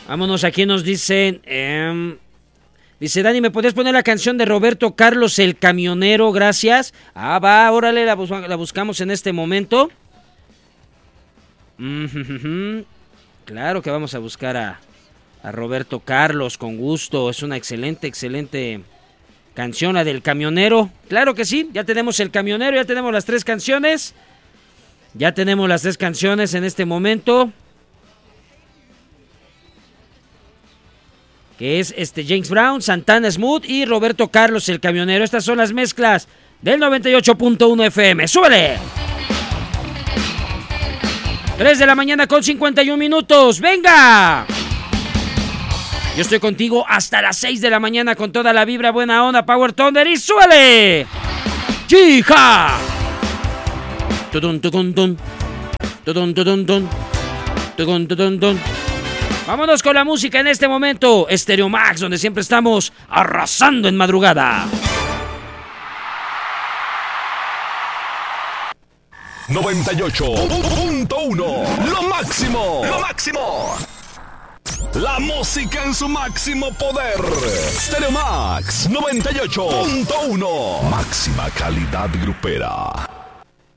Vámonos, aquí nos dicen... dice Dani, ¿me podrías poner la canción de Roberto Carlos, el camionero? Gracias. Va, órale, la buscamos en este momento. Claro que vamos a buscar a Roberto Carlos, con gusto. Es una excelente canción, la del camionero. Claro que sí, ya tenemos el camionero, ya tenemos las 3 canciones. Ya tenemos las 3 canciones en este momento. Que es James Brown, Santana Smooth y Roberto Carlos, el camionero. Estas son las mezclas del 98.1 FM. ¡Súbele! 3 de la mañana con 51 minutos. ¡Venga! Yo estoy contigo hasta las 6 de la mañana con toda la vibra, buena onda, Power Thunder, y ¡súbele! ¡Chija! Tudun, tudun, dun. Tudun, tudun, dun. Tudun, tudun, dun. Vámonos con la música en este momento. Stereo Max, donde siempre estamos arrasando en madrugada. 98.1. Lo máximo. Lo máximo. La música en su máximo poder. Stereo Max 98.1. Máxima calidad grupera.